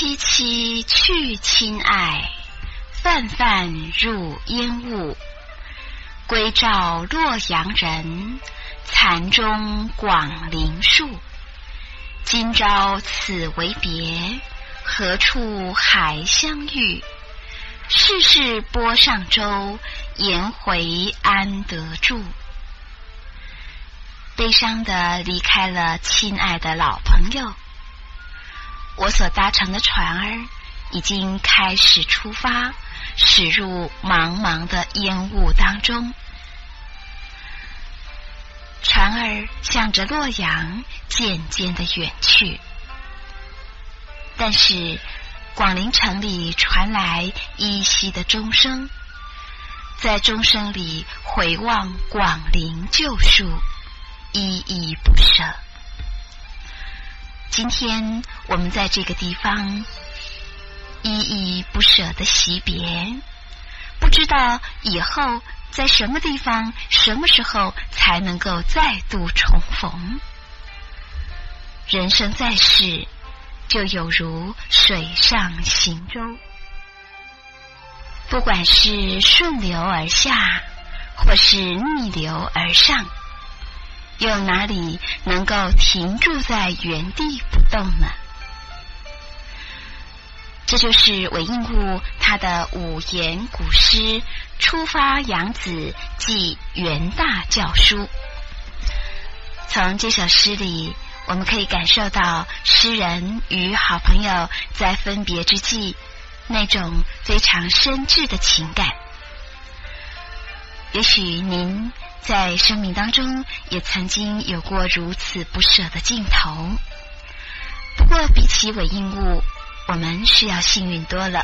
凄凄去亲爱，泛泛入烟雾。归照洛阳人，残钟广陵树。今朝此为别，何处还相遇？世事波上舟，颜回安得住？悲伤地离开了亲爱的老朋友，我所搭乘的船儿已经开始出发，驶入茫茫的烟雾当中。船儿向着洛阳渐渐地远去，但是广陵城里传来依稀的钟声，在钟声里回望广陵旧树，依依不舍。今天我们在这个地方依依不舍的惜别，不知道以后在什么地方什么时候才能够再度重逢。人生在世，就有如水上行舟，不管是顺流而下，或是逆流而上，又哪里能够停住在原地不动呢？这就是韦应物他的五言古诗《出发扬子寄元大教书》。从这首诗里，我们可以感受到诗人与好朋友在分别之际那种非常深挚的情感。也许您在生命当中也曾经有过如此不舍的镜头，不过比起韦应物，我们是要幸运多了。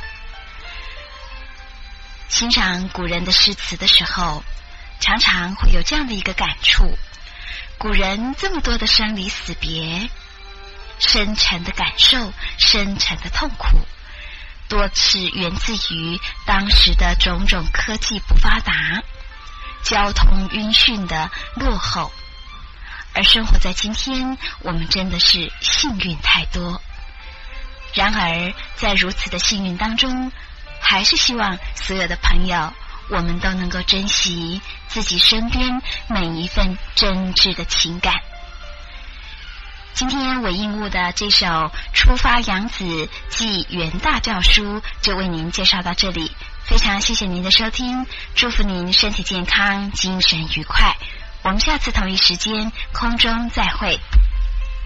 欣赏古人的诗词的时候，常常会有这样的一个感触：古人这么多的生离死别，深沉的感受，深沉的痛苦，多是源自于当时的种种科技不发达，交通运讯的落后。而生活在今天，我们真的是幸运太多。然而在如此的幸运当中，还是希望所有的朋友，我们都能够珍惜自己身边每一份真挚的情感。今天韦应物的这首《出发扬子寄元大教书》就为您介绍到这里，非常谢谢您的收听，祝福您身体健康，精神愉快。我们下次同一时间空中再会。